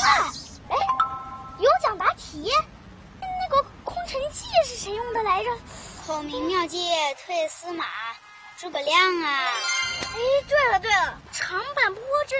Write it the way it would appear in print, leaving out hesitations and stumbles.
了！哎，有奖答题，那个空城计是谁用的来着？ 孔明妙计退司马，诸葛亮啊！ 哎，对了，长坂坡这